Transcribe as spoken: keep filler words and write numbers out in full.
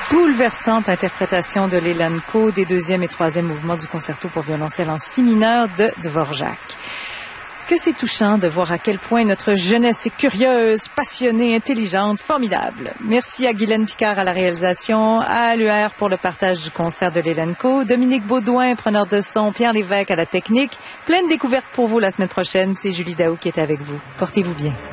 Bouleversante interprétation de Lelanko des deuxième et troisième mouvements du concerto pour violoncelle en si mineur de Dvorak. Que c'est touchant de voir à quel point notre jeunesse est curieuse, passionnée, intelligente, formidable. Merci à Guylaine Picard à la réalisation, à l'U R pour le partage du concert de Lelanko, Dominique Baudouin, preneur de son, Pierre Lévesque à la technique. Pleine découverte pour vous la semaine prochaine. C'est Julie Daou qui est avec vous. Portez-vous bien.